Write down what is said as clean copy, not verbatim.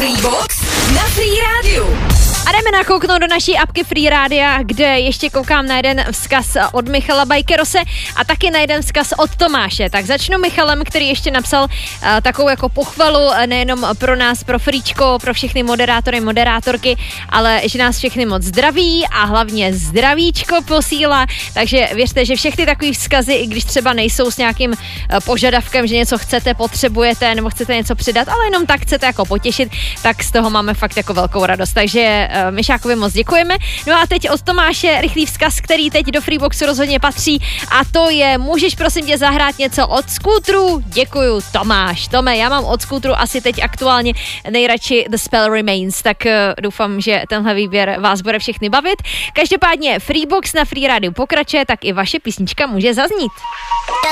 Freebox na Free Rádiu. A jdeme nakouknout do naší apky Free Rádia, kde ještě koukám na jeden vzkaz od Michala Bajkerose a taky na jeden vzkaz od Tomáše. Tak začnu Michalem, který ještě napsal takovou jako pochvalu nejenom pro nás, pro Fríčko, pro všechny moderátory, moderátorky, ale že nás všechny moc zdraví a hlavně zdravíčko posílá. Takže věřte, že všechny takový vzkazy, i když třeba nejsou s nějakým požadavkem, že něco chcete, potřebujete nebo chcete něco přidat, ale jenom tak chcete jako potěšit, tak z toho máme fakt jako velkou radost. Takže Myšákovi moc děkujeme. No a teď od Tomáše rychlý vzkaz, který teď do Freeboxu rozhodně patří, a to je: můžeš prosím tě zahrát něco od Skútru? Děkuju, Tomáš. Tome, já mám od Skútru asi teď aktuálně nejradši The Spell Remains, tak doufám, že tenhle výběr vás bude všechny bavit. Každopádně Freebox na Free Rádiu pokračuje, tak i vaše písnička může zaznít.